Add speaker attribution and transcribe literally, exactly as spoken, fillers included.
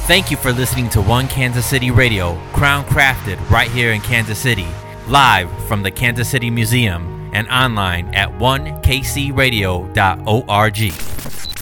Speaker 1: Thank you for listening to One Kansas City Radio, crown crafted right here in Kansas City, live from the Kansas City Museum and online at one k c radio dot org.